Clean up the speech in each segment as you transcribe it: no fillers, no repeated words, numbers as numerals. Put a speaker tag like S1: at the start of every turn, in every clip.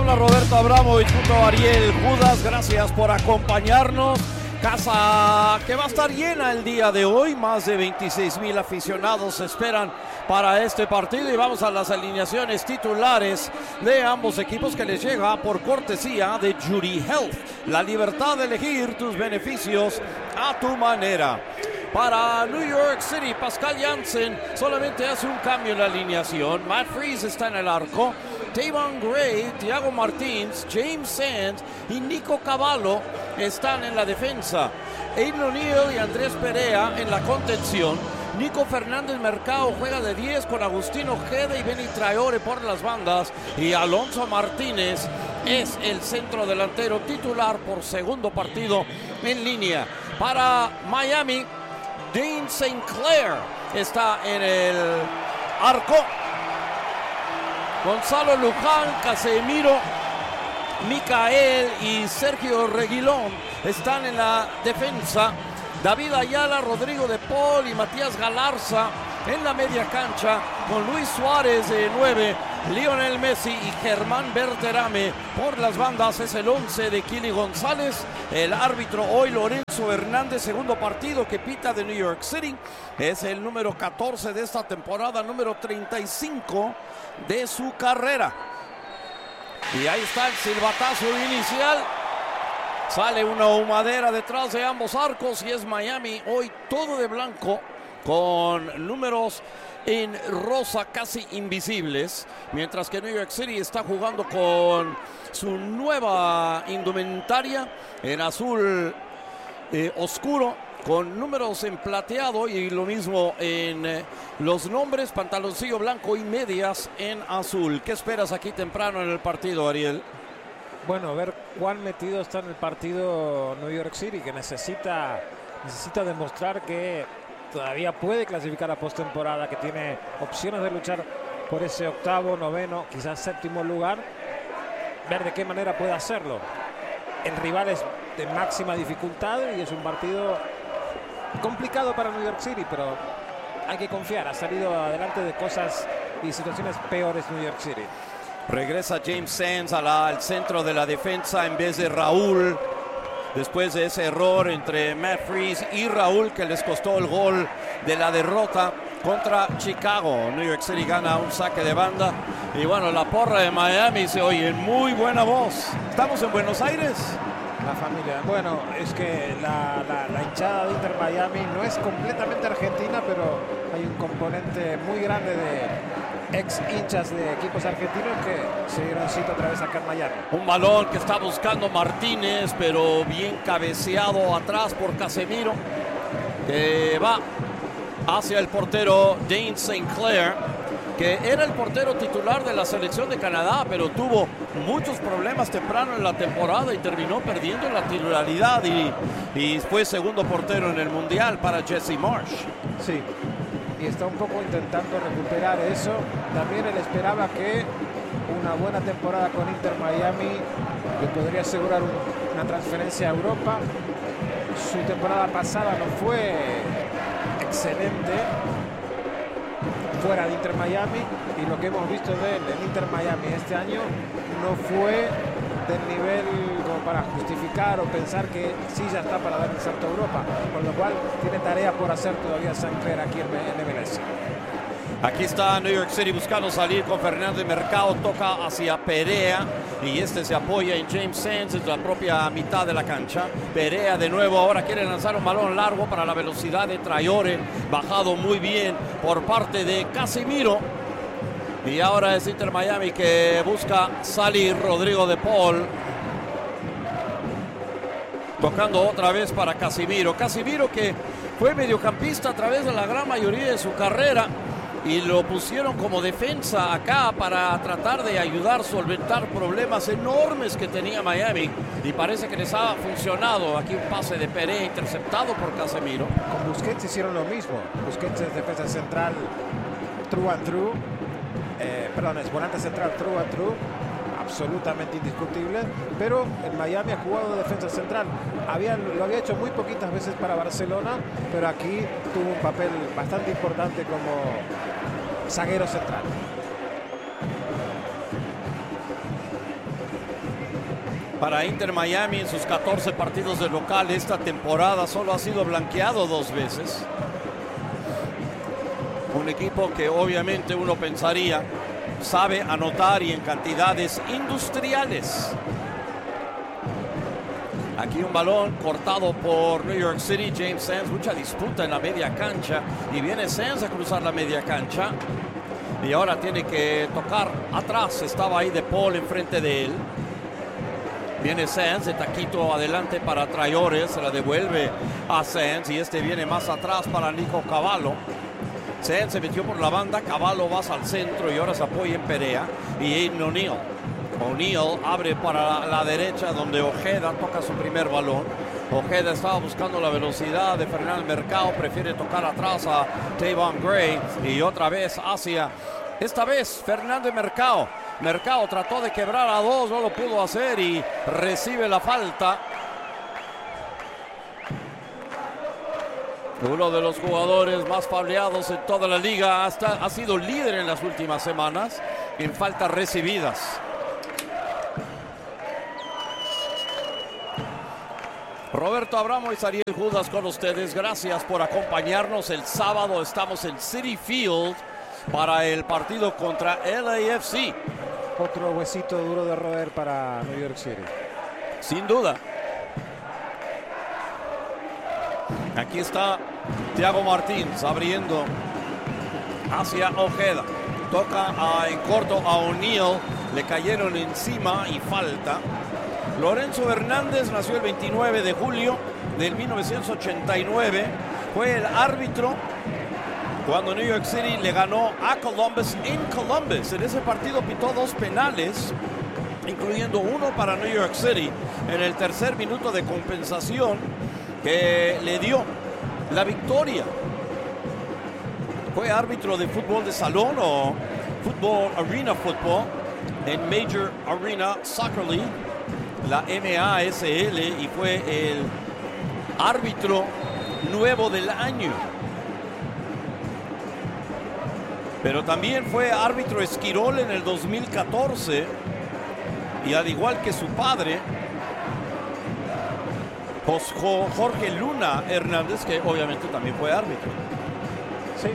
S1: habla Roberto Abramovich junto a Ariel Judas. Gracias por acompañarnos. Casa que va a estar llena el día de hoy. Más de 26,000 aficionados se esperan para este partido. Y vamos a las alineaciones titulares de ambos equipos que les llega por cortesía de Judy Health. La libertad de elegir tus beneficios a tu manera. Para New York City, Pascal Jansen solamente hace un cambio en la alineación. Matt Freese está en el arco. Tavon Gray, Thiago Martins, James Sands y Nico Cavallo están en la defensa. Aiden O'Neill y Andrés Perea en la contención. Nico Fernández Mercado juega de 10 con Agustín Ojeda y Benny Traore por las bandas. Y Alonso Martínez es el centro delantero titular por segundo partido en línea. Para Miami, Dean St. Clair está en el arco. Gonzalo Luján, Casemiro, Micael y Sergio Reguilón están en la defensa. David Ayala, Rodrigo de Paul y Matías Galarza en la media cancha, con Luis Suárez de 9, Lionel Messi y Germán Berterame por las bandas. Es el 11 de Kili González. El árbitro hoy, Lorenzo Hernández, segundo partido que pita de New York City. Es el número 14 de esta temporada, número 35 de su carrera. Y ahí está el silbatazo inicial. Sale una humadera detrás de ambos arcos y es Miami hoy todo de blanco con números en rosa casi invisibles, mientras que New York City está jugando con su nueva indumentaria en azul oscuro, con números en plateado y lo mismo en los nombres, pantaloncillo blanco y medias en azul. ¿Qué esperas aquí temprano en el partido, Ariel?
S2: Bueno, ver cuán metido está en el partido New York City, que necesita demostrar que todavía puede clasificar a postemporada, que tiene opciones de luchar por ese octavo, noveno, quizás séptimo lugar. Ver de qué manera puede hacerlo. El rival es de máxima dificultad y es un partido complicado para New York City, pero hay que confiar. Ha salido adelante de cosas y situaciones peores New York City.
S1: Regresa James Sands al centro de la defensa en vez de Raúl. Después de ese error entre Matt Freese y Raúl que les costó el gol de la derrota contra Chicago. New York City gana un saque de banda. Y bueno, la porra de Miami se oye en muy buena voz. ¿Estamos en Buenos Aires?
S2: La familia. Bueno, es que la hinchada de Inter Miami no es completamente argentina, pero hay un componente muy grande de ex hinchas de equipos argentinos que se dieron cita otra vez acá en Miami.
S1: Un balón que está buscando Martínez, pero bien cabeceado atrás por Casemiro, que va hacia el portero Dean St. Clair, que era el portero titular de la selección de Canadá, pero tuvo muchos problemas temprano en la temporada y terminó perdiendo la titularidad y fue segundo portero en el Mundial para Jesse Marsh.
S2: Sí, y está un poco intentando recuperar eso. También él esperaba que una buena temporada con Inter Miami le podría asegurar una transferencia a Europa. Su temporada pasada no fue excelente fuera de Inter Miami, y lo que hemos visto de él en Inter Miami este año no fue del nivel como para justificar o pensar que sí ya está para dar el salto a Europa, con lo cual tiene tarea por hacer todavía St. Clair aquí en MLS.
S1: Aquí está New York City buscando salir con Fernández Mercado, toca hacia Perea y este se apoya en James Sands en la propia mitad de la cancha. Perea de nuevo, ahora quiere lanzar un balón largo para la velocidad de Traore, bajado muy bien por parte de Casemiro. Y ahora es Inter Miami que busca salir. Rodrigo de Paul tocando otra vez para Casemiro. Casemiro que fue mediocampista a través de la gran mayoría de su carrera y lo pusieron como defensa acá para tratar de ayudar a solventar problemas enormes que tenía Miami, y parece que les ha funcionado. Aquí un pase de Perea interceptado por Casemiro.
S2: Con Busquets hicieron lo mismo. Busquets es defensa central true and true, es volante central true and true, absolutamente indiscutible, pero en Miami ha jugado de defensa central. Lo había hecho muy poquitas veces para Barcelona, pero aquí tuvo un papel bastante importante como zaguero central.
S1: Para Inter Miami en sus 14 partidos de local esta temporada solo ha sido blanqueado 2 veces. Un equipo que obviamente uno pensaría sabe anotar y en cantidades industriales. Aquí un balón cortado por New York City. James Sands, mucha disputa en la media cancha. Y viene Sands a cruzar la media cancha. Y ahora tiene que tocar atrás. Estaba ahí De Paul enfrente de él. Viene Sands de taquito adelante para Traore. Se la devuelve a Sands. Y este viene más atrás para Nico Cavallo. Sands se metió por la banda. Cavallo va al centro y ahora se apoya en Perea. Y Aiden O'Neal. O'Neal abre para la derecha donde Ojeda toca su primer balón. Ojeda estaba buscando la velocidad de Fernando Mercado, prefiere tocar atrás a Tavon Gray y otra vez hacia, esta vez Fernando Mercado. Mercado trató de quebrar a 2, no lo pudo hacer y recibe la falta. Uno de los jugadores más fauleados en toda la liga, ha sido líder en las últimas semanas en faltas recibidas. Roberto Abramo y Ariel Judas con ustedes. Gracias por acompañarnos. El sábado estamos en Citi Field para el partido contra LAFC.
S2: Otro huesito duro de roer para New York City.
S1: Sin duda. Aquí está Thiago Martins abriendo hacia Ojeda. Toca en corto a O'Neal. Le cayeron encima y falta. Lorenzo Hernández nació el 29 de julio del 1989. Fue el árbitro cuando New York City le ganó a Columbus en Columbus. En ese partido pitó 2 penales, incluyendo uno para New York City en el tercer minuto de compensación que le dio la victoria. Fue árbitro de fútbol de salón o fútbol arena football en Major Arena Soccer League, la MASL, y fue el árbitro nuevo del año. Pero también fue árbitro Esquirol en el 2014 y al igual que su padre Jorge Luna Hernández, que obviamente también fue árbitro.
S2: Sí.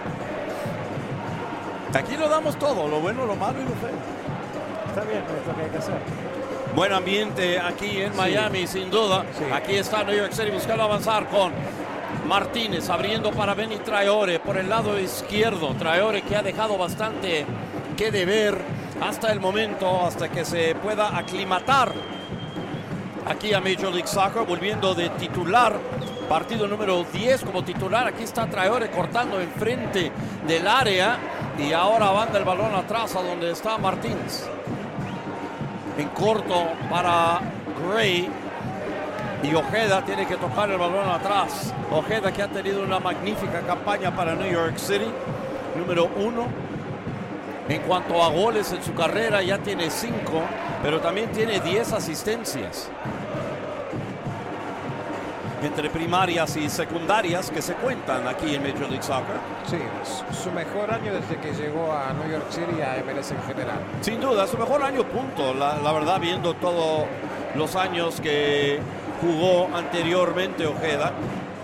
S1: Aquí lo damos todo, lo bueno, lo malo y lo feo.
S2: Está bien, es lo que hay que hacer.
S1: Buen ambiente aquí en Miami, sin duda.
S2: Sí.
S1: Aquí está New York City buscando avanzar con Martínez, abriendo para Benny Traore por el lado izquierdo. Traore que ha dejado bastante que deber hasta el momento, hasta que se pueda aclimatar aquí a Major League Soccer, volviendo de titular. Partido número 10 como titular. Aquí está Traore cortando enfrente del área. Y ahora manda el balón atrás a donde está Martínez. En corto para Gray. Y Ojeda tiene que tocar el balón atrás. Ojeda, que ha tenido una magnífica campaña para New York City. Número 1. En cuanto a goles en su carrera, ya tiene 5. Pero también tiene 10 asistencias. Entre primarias y secundarias que se cuentan aquí en Major League Soccer.
S2: Sí, su mejor año desde que llegó a New York City y a MLS en general.
S1: Sin duda, su mejor año, punto. La verdad, viendo todos los años que jugó anteriormente Ojeda.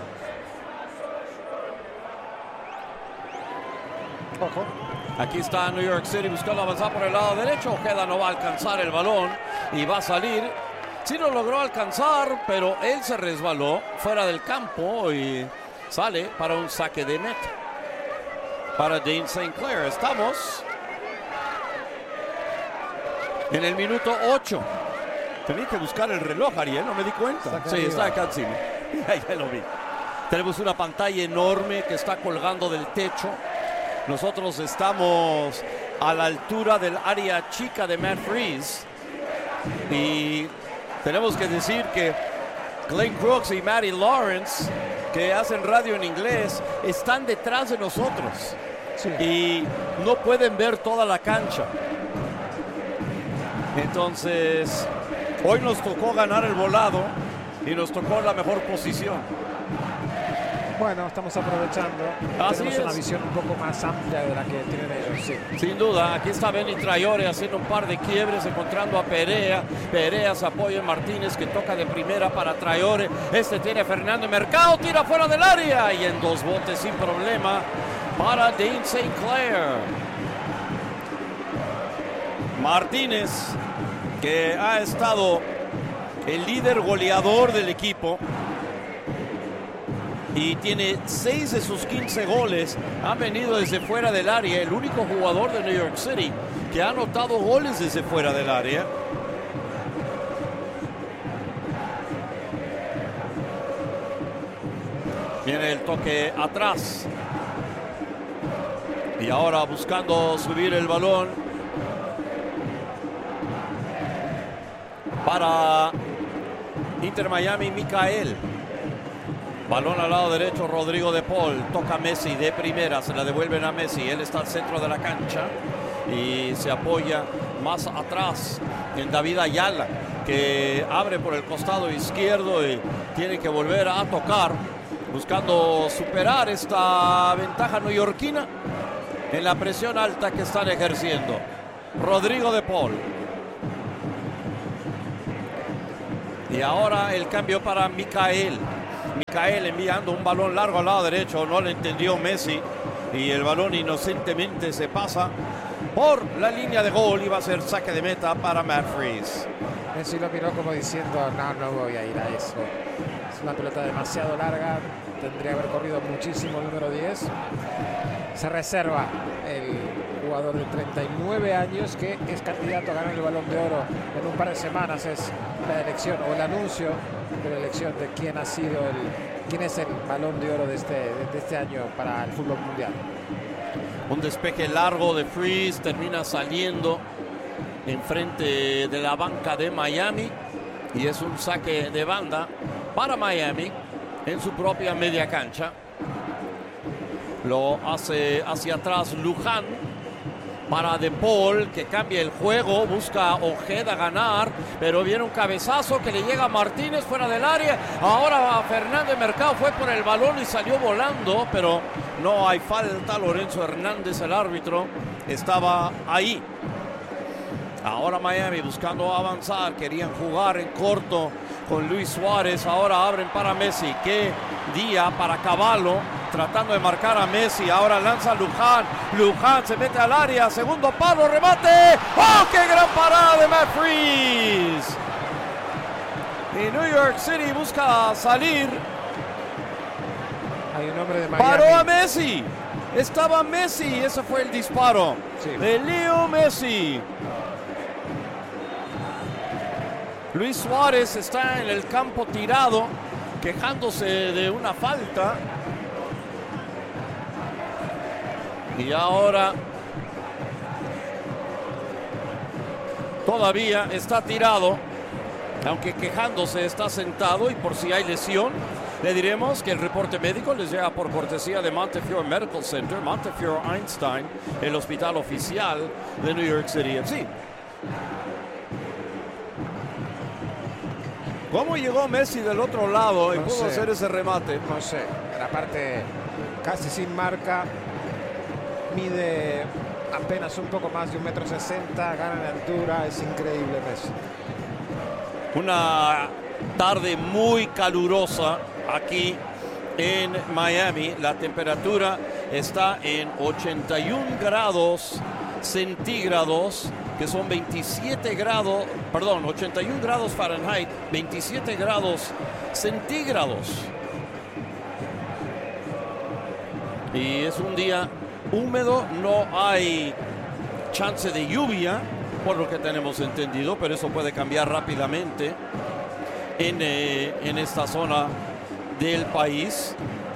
S2: Ojo.
S1: Aquí está New York City buscando avanzar por el lado derecho. Ojeda no va a alcanzar el balón y va a salir. Sí lo logró alcanzar, pero él se resbaló fuera del campo y sale para un saque de meta para Dane St. Clair. Estamos en el minuto 8. Tenía que buscar el reloj, Ariel, no me di cuenta. Sí, está acá encima. Ya lo vi. Tenemos una pantalla enorme que está colgando del techo. Nosotros estamos a la altura del área chica de Matt Freese. Y tenemos que decir que Glenn Crooks y Matty Lawrence, que hacen radio en inglés, están detrás de nosotros.
S2: Sí.
S1: Y no pueden ver toda la cancha. Entonces, hoy nos tocó ganar el volado y nos tocó la mejor posición.
S2: Bueno, estamos aprovechando.
S1: Así
S2: Tenemos una
S1: es.
S2: visión un poco más amplia de la que tienen ellos, sí.
S1: Sin duda, aquí está Benny Traore haciendo un par de quiebres, encontrando a Perea. Perea se apoya en Martínez, que toca de primera para Traore. Este tiene a Fernando Mercado, tira fuera del área y en 2 botes sin problema para Dean St. Clair. Martínez, que ha estado el líder goleador del equipo y tiene 6 de sus 15 goles han venido desde fuera del área. El único jugador de New York City que ha anotado goles desde fuera del área. Viene el toque atrás y ahora buscando subir el balón para Inter Miami. Micael. Balón al lado derecho, Rodrigo de Paul. Toca Messi de primera, se la devuelven a Messi. Él está al centro de la cancha y se apoya más atrás en David Ayala, que abre por el costado izquierdo y tiene que volver a tocar, buscando superar esta ventaja neoyorquina en la presión alta que están ejerciendo. Rodrigo de Paul. Y ahora el cambio para Micael. Micael enviando un balón largo al lado derecho, no le entendió Messi y el balón inocentemente se pasa por la línea de gol y va a ser saque de meta para Matt Freese.
S2: Messi lo miró como diciendo, no voy a ir a eso. Es una pelota demasiado larga, tendría que haber corrido muchísimo el número 10. Se reserva el jugador de 39 años que es candidato a ganar el Balón de Oro en un par de semanas. Es la elección o el anuncio de la elección de quién es el Balón de Oro de este año para el fútbol mundial.
S1: Un despeje largo de Freese, termina saliendo enfrente de la banca de Miami y es un saque de banda para Miami en su propia media cancha. Lo hace hacia atrás Luján para De Paul, que cambia el juego, busca Ojeda ganar, pero viene un cabezazo que le llega a Martínez fuera del área. Ahora Fernández Mercado fue por el balón y salió volando, pero no hay falta. Lorenzo Hernández, el árbitro, estaba ahí. Ahora Miami buscando avanzar, querían jugar en corto con Luis Suárez, ahora abren para Messi. Qué día para Cavallo, tratando de marcar a Messi. Ahora lanza Luján, Luján se mete al área, segundo palo, remate. ¡Oh, qué gran parada de Matt Freese! Y New York City busca salir.
S2: Hay un hombre de Miami.
S1: Paró a Messi, estaba Messi, ese fue el disparo de Leo Messi. Luis Suárez está en el campo tirado, quejándose de una falta. Y ahora todavía está tirado, aunque quejándose está sentado, y por si hay lesión, le diremos que el reporte médico les llega por cortesía de Montefiore Medical Center, Montefiore Einstein, el hospital oficial de New York City FC. ¿Cómo llegó Messi del otro lado y pudo hacer ese remate?
S2: No sé, la parte casi sin marca, mide apenas un poco más de 1,60 m, gana en altura, es increíble Messi.
S1: Una tarde muy calurosa aquí en Miami. La temperatura está en 81 grados centígrados, que son 27 grados, perdón, 81 grados Fahrenheit, 27 grados centígrados. Y es un día húmedo, no hay chance de lluvia, por lo que tenemos entendido, pero eso puede cambiar rápidamente en esta zona del país.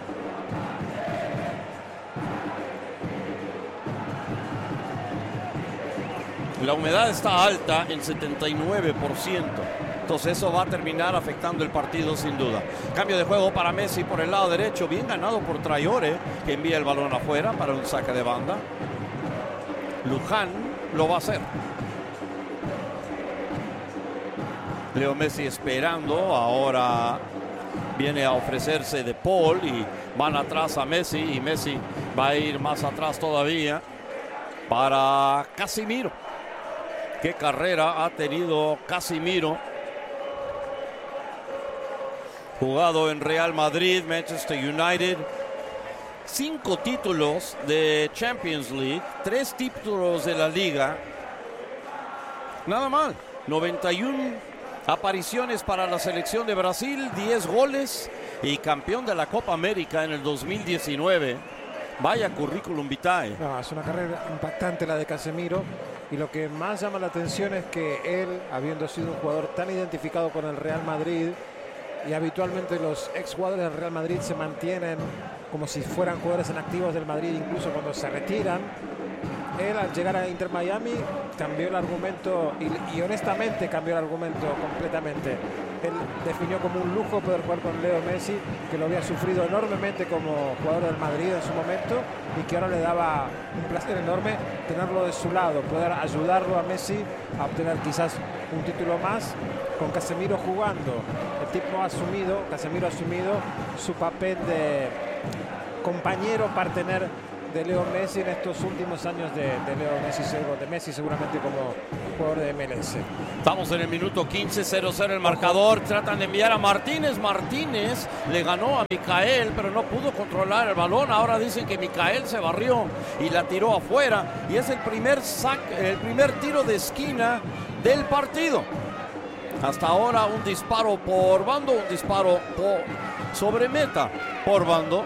S1: La humedad está alta en 79%. Entonces eso va a terminar afectando el partido sin duda. Cambio de juego para Messi por el lado derecho. Bien ganado por Traore, que envía el balón afuera para un saque de banda. Luján lo va a hacer. Leo Messi esperando. Ahora Viene a ofrecerse De Paul y van atrás a Messi, y Messi va a ir más atrás todavía para Casemiro. Qué carrera ha tenido Casemiro. Jugado en Real Madrid, Manchester United. 5 títulos de Champions League, 3 títulos de la Liga. Nada mal. 91 apariciones para la selección de Brasil, 10 goles y campeón de la Copa América en el 2019. Vaya currículum vitae.
S2: No, es una carrera impactante la de Casemiro, y lo que más llama la atención es que él, habiendo sido un jugador tan identificado con el Real Madrid, y habitualmente los exjugadores del Real Madrid se mantienen como si fueran jugadores en activos del Madrid, incluso cuando se retiran, él al llegar a Inter Miami cambió el argumento, y honestamente cambió el argumento completamente. Él definió como un lujo poder jugar con Leo Messi, que lo había sufrido enormemente como jugador del Madrid en su momento, y que ahora le daba un placer enorme tenerlo de su lado, poder ayudarlo a Messi a obtener quizás un título más con Casemiro jugando. El tipo Casemiro ha asumido su papel de compañero, partener de Leo Messi en estos últimos años de Messi seguramente como jugador de MLS.
S1: Estamos en el minuto 15, 0-0 el marcador. Tratan de enviar a Martínez. Martínez le ganó a Micael, pero no pudo controlar el balón. Ahora dicen que Micael se barrió y la tiró afuera. Y es el primer tiro de esquina del partido. Hasta ahora un disparo por bando, un disparo sobre meta por bando.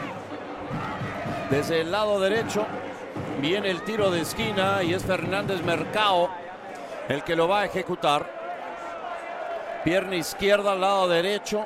S1: Desde el lado derecho viene el tiro de esquina y es Fernández Mercado el que lo va a ejecutar. Pierna izquierda al lado derecho.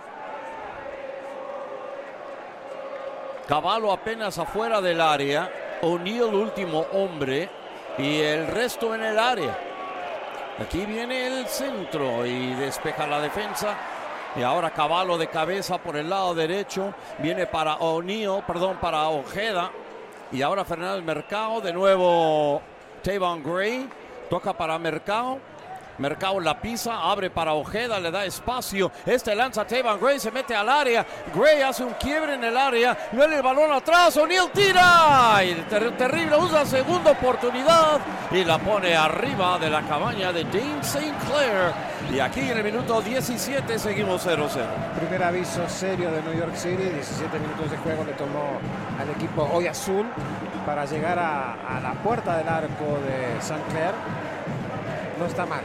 S1: Cavallo apenas afuera del área. O'Neal último hombre y el resto en el área. Aquí viene el centro y despeja la defensa. Y ahora Cavallo de cabeza por el lado derecho. Viene para para Ojeda. Y ahora Fernández Mercado. De nuevo Tayvon Gray. Toca para Mercado. Mercado la pisa, abre para Ojeda, le da espacio. Lanza Tayvon Gray, se mete al área. Gray hace un quiebre en el área. Luego el balón atrás. O'Neal tira. Y terrible, usa segunda oportunidad. Y la pone arriba de la cabaña de Dane St. Clair. Y aquí en el minuto 17 seguimos 0-0.
S2: Primer aviso serio de New York City. 17 minutos de juego le tomó al equipo hoy azul para llegar a la puerta del arco de St. Clair. No está mal.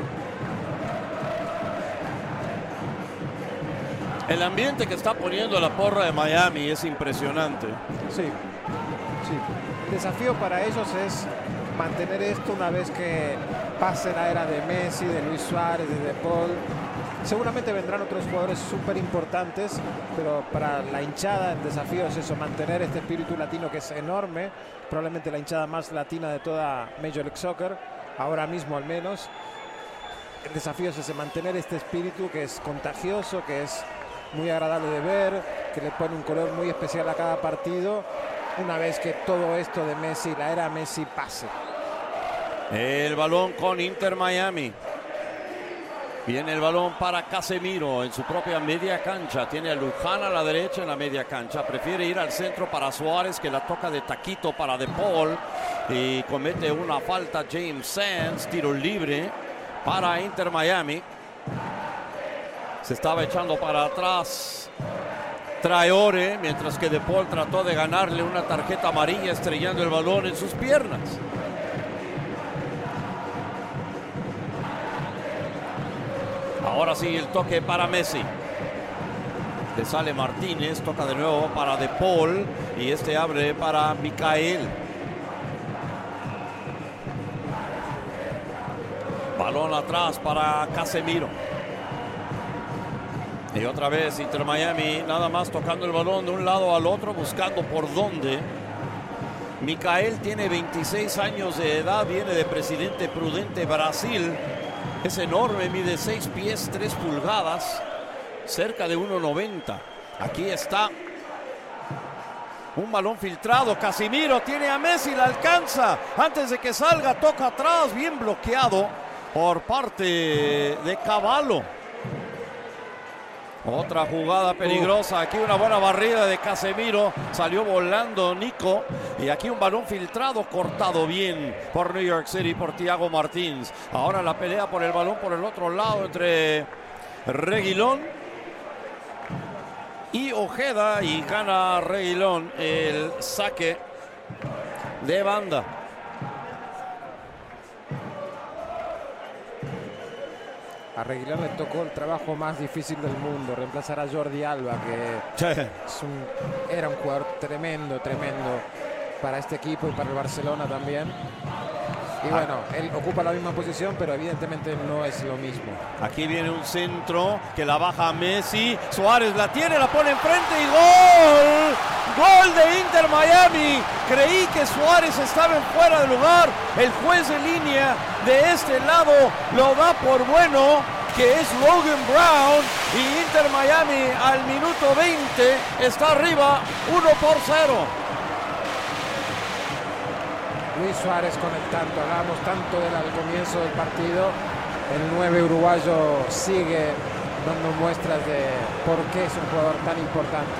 S1: El ambiente que está poniendo la porra de Miami es impresionante.
S2: Sí. El desafío para ellos es mantener esto una vez que pase la era de Messi, de Luis Suárez, de De Paul. Seguramente vendrán otros jugadores súper importantes, pero para la hinchada el desafío es eso, mantener este espíritu latino que es enorme, probablemente la hinchada más latina de toda Major League Soccer, ahora mismo al menos. El desafío es ese, mantener este espíritu que es contagioso, que es muy agradable de ver, que le pone un color muy especial a cada partido, una vez que todo esto de Messi, la era Messi, pase.
S1: El balón con Inter Miami. Viene el balón para Casemiro en su propia media cancha. Tiene a Luján a la derecha en la media cancha. Prefiere ir al centro para Suárez, que la toca de taquito para De Paul. Y comete una falta James Sands. Tiro libre para Inter Miami. Se estaba echando para atrás Traore, mientras que De Paul trató de ganarle una tarjeta amarilla estrellando el balón en sus piernas. Ahora sí el toque para Messi. Le sale Martínez, toca de nuevo para De Paul y abre para Micael. Balón atrás para Casemiro. Y otra vez Inter Miami nada más tocando el balón de un lado al otro, buscando por dónde. Micael tiene 26 años de edad, viene de Presidente Prudente, Brasil. Es enorme, mide 6 pies 3 pulgadas, cerca de 1.90. Aquí está un balón filtrado. Casemiro tiene a Messi, la alcanza. Antes de que salga, toca atrás, bien bloqueado por parte de Cavallo. Otra jugada peligrosa. Aquí una buena barrida de Casemiro. Salió volando Nico. Y aquí un balón filtrado, cortado bien por New York City, por Thiago Martins. Ahora la pelea por el balón por el otro lado entre Reguilón y Ojeda. Y gana Reguilón el saque de banda.
S2: A Reguilón le tocó el trabajo más difícil del mundo, reemplazar a Jordi Alba, que era un jugador tremendo para este equipo y para el Barcelona también. Y bueno, él ocupa la misma posición, pero evidentemente no es lo mismo.
S1: Aquí viene un centro que la baja Messi. Suárez la tiene, la pone enfrente y ¡gol! ¡Gol de Inter Miami! Creí que Suárez estaba en fuera de lugar. El juez de línea de este lado lo da por bueno, que es Logan Brown. Y Inter Miami al minuto 20 está arriba 1-0.
S2: Luis Suárez conectando, hablamos tanto de él al comienzo del partido. El 9 uruguayo sigue dando muestras de por qué es un jugador tan importante.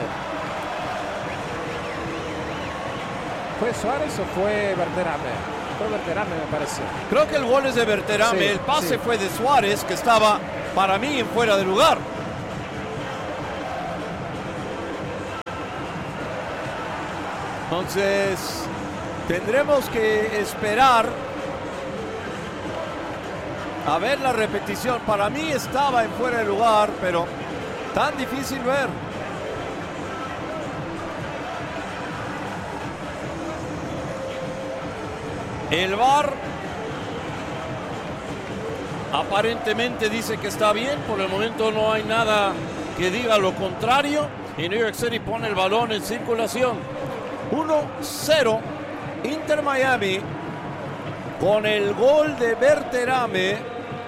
S2: ¿Fue Suárez o fue Berterame? Fue Berterame, me parece.
S1: Creo que el gol es de Berterame.
S2: Sí,
S1: el pase
S2: sí.
S1: fue de Suárez, que estaba para mí en fuera de lugar. Entonces tendremos que esperar a ver la repetición. Para mí estaba en fuera de lugar, pero tan difícil ver. El VAR aparentemente dice que está bien. Por el momento no hay nada que diga lo contrario. Y New York City pone el balón en circulación. 1-0 Inter Miami con el gol de Berterame,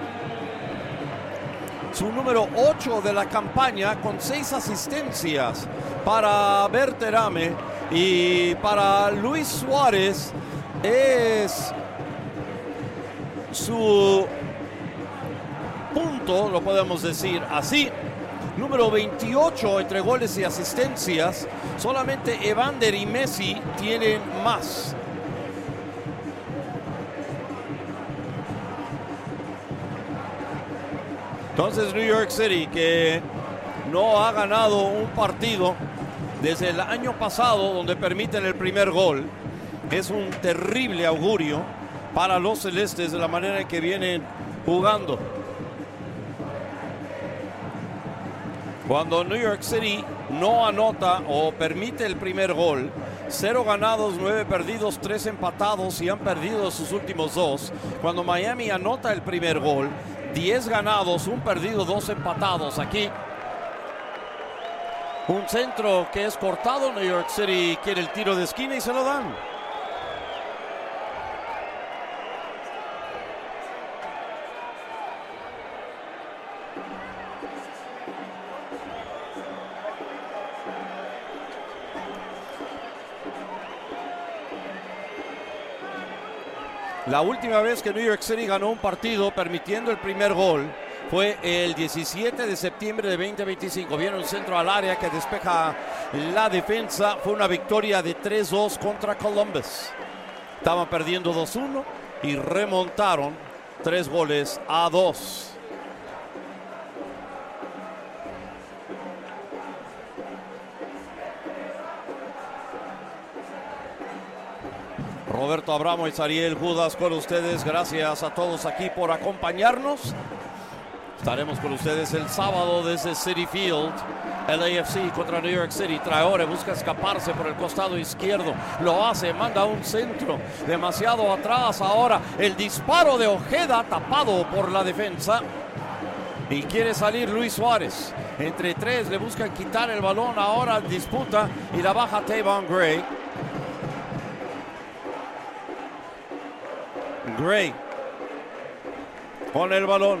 S1: su número 8 de la campaña, con 6 asistencias para Berterame. Y para Luis Suárez es su punto, lo podemos decir así, número 28 entre goles y asistencias. Solamente Evander y Messi tienen más. Entonces New York City, que no ha ganado un partido desde el año pasado, donde permiten el primer gol, es un terrible augurio para los celestes de la manera en que vienen jugando. Cuando New York City no anota o permite el primer gol, 0 ganados, 9 perdidos, 3 empatados y han perdido sus últimos 2. Cuando Miami anota el primer gol, 10 ganados, 1 perdido, 2 empatados. Aquí un centro que es cortado. New York City quiere el tiro de esquina y se lo dan. La última vez que New York City ganó un partido permitiendo el primer gol fue el 17 de septiembre de 2025. Viene un centro al área que despeja la defensa. Fue una victoria de 3-2 contra Columbus. Estaban perdiendo 2-1 y remontaron 3-2. Roberto Abramo y Ariel Judas con ustedes. Gracias a todos aquí por acompañarnos. Estaremos con ustedes el sábado desde Citi Field. LAFC contra New York City. Traore busca escaparse por el costado izquierdo. Lo hace, manda un centro demasiado atrás. Ahora el disparo de Ojeda tapado por la defensa. Y quiere salir Luis Suárez. Entre 3 le buscan quitar el balón. Ahora disputa y la baja Tavon Gray. Gray con el balón.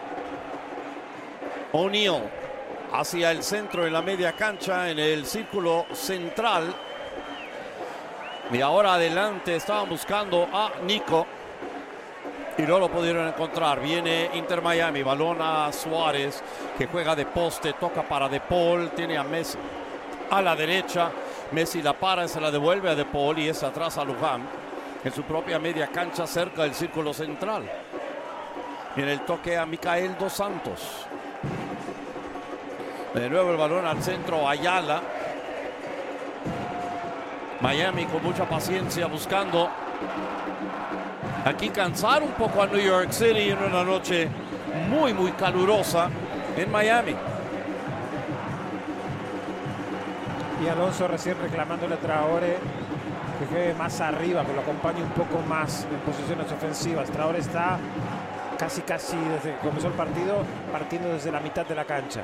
S1: O'Neal hacia el centro en la media cancha, en el círculo central. Y ahora adelante estaban buscando a Nico. y no lo pudieron encontrar. Viene Inter Miami, balón a Suárez, que juega de poste, toca para De Paul, tiene a Messi a la derecha. Messi la para, se la devuelve a De Paul y es atrás a Luján en su propia media cancha cerca del círculo central. En el toque a Micael Dos Santos. De nuevo el balón al centro, Ayala. Miami con mucha paciencia buscando aquí cansar un poco a New York City en una noche muy calurosa en Miami.
S2: Y Alonso recién reclamándole a Traoré que juegue más arriba, que lo acompañe un poco más en posiciones ofensivas. Traoré está casi desde que comenzó el partido partiendo desde la mitad de la cancha.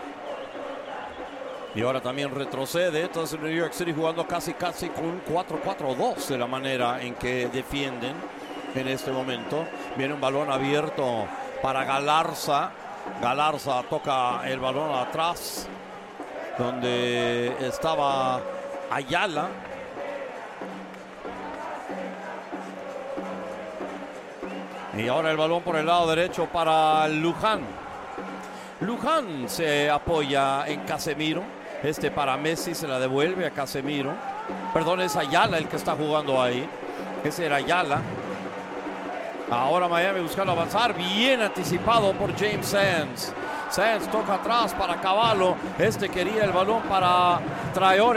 S1: Y ahora también retrocede. Entonces New York City jugando casi con un 4-4-2 de la manera en que defienden en este momento. Viene un balón abierto para Galarza. Galarza toca el balón atrás donde estaba Ayala. Y ahora el balón por el lado derecho para Luján. Luján se apoya en Casemiro. Para Messi, se la devuelve a Casemiro. Perdón, es Ayala el que está jugando ahí. Ese era Ayala. Ahora Miami buscando avanzar. Bien anticipado por James Sands. Sands toca atrás para Cavallo. Quería el balón para Traoré.